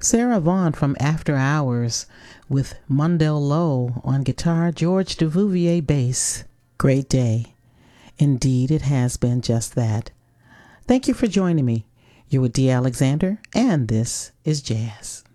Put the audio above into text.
Sarah Vaughan from After Hours with Mundell Lowe on guitar, George Duvivier bass. Great day. Indeed, it has been just that. Thank you for joining me. You're with Dee Alexander, and this is Jazz.